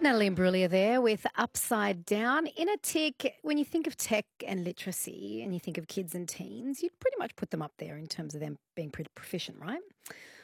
Natalie Imbruglia there with Upside Down. In a tick, when you think of tech and literacy and you think of kids and teens, you'd pretty much put them up there in terms of them being pretty proficient, right?